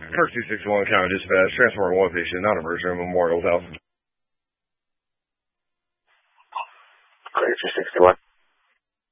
Kirk 261, County Dispatch, Transformer 1 patient, non-emergency, Memorial Health. Clear 261.